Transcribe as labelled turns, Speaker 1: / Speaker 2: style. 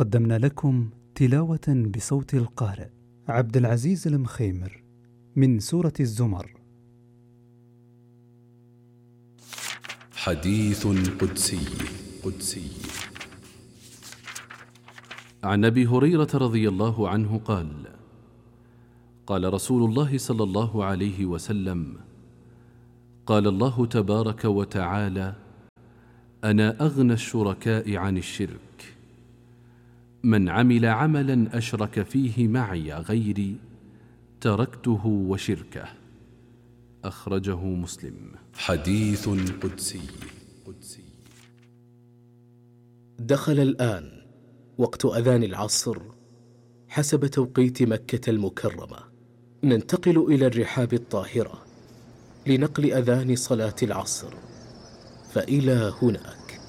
Speaker 1: قدمنا لكم تلاوة بصوت القارئ عبد العزيز المخيمر من سورة الزمر.
Speaker 2: حديث قدسي عن أبي هريرة رضي الله عنه قال: قال رسول الله صلى الله عليه وسلم: قال الله تبارك وتعالى: أنا أغنى الشركاء عن الشرك، من عمل عملا أشرك فيه معي غيري تركته وشركه. أخرجه مسلم. حديث قدسي.
Speaker 3: دخل الآن وقت أذان العصر حسب توقيت مكة المكرمة. ننتقل إلى الرحاب الطاهرة لنقل أذان صلاة العصر، فإلى هناك.